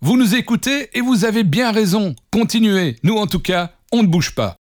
Vous nous écoutez et vous avez bien raison. Continuez. Nous, en tout cas, on ne bouge pas.